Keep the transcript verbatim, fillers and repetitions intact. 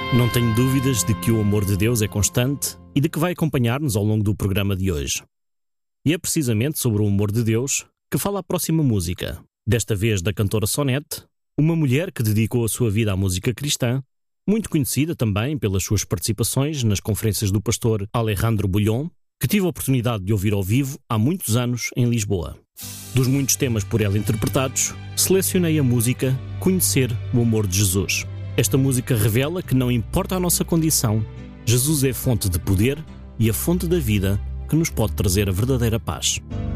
Não tenho dúvidas de que o amor de Deus é constante e de que vai acompanhar-nos ao longo do programa de hoje. E é precisamente sobre o amor de Deus que fala a próxima música, desta vez da cantora Sonete, uma mulher que dedicou a sua vida à música cristã, muito conhecida também pelas suas participações nas conferências do pastor Alejandro Bulhon, que tive a oportunidade de ouvir ao vivo há muitos anos em Lisboa. Dos muitos temas por ela interpretados, selecionei a música Conhecer o Amor de Jesus. Esta música revela que não importa a nossa condição, Jesus é a fonte de poder e a fonte da vida que nos pode trazer a verdadeira paz.